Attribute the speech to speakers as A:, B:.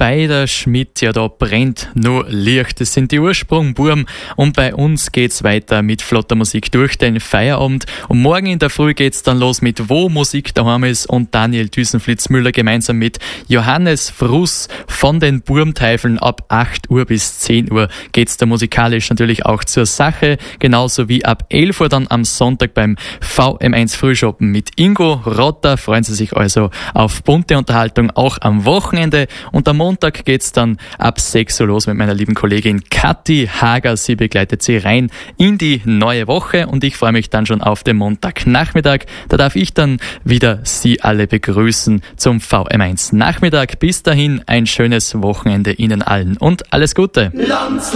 A: bei der Schmidt, ja, da brennt nur Licht. Das sind die Ursprungburm und bei uns geht's weiter mit flotter Musik durch den Feierabend. Und morgen in der Früh geht's dann los mit Wo Musik daheim ist und Daniel Düsenflitzmüller gemeinsam mit Johannes Fruss von den Burmteifeln. Ab 8 Uhr bis 10 Uhr geht's da musikalisch natürlich auch zur Sache. Genauso wie ab 11 Uhr dann am Sonntag beim VM1 Frühschoppen mit Ingo Rotter. Freuen Sie sich also auf bunte Unterhaltung auch am Wochenende. Und am Montag geht's dann ab 6 Uhr los mit meiner lieben Kollegin Kathi Hager. Sie begleitet Sie rein in die neue Woche und ich freue mich dann schon auf den Montagnachmittag. Da darf ich dann wieder Sie alle begrüßen zum VM1 Nachmittag. Bis dahin ein schönes Wochenende Ihnen allen und alles Gute.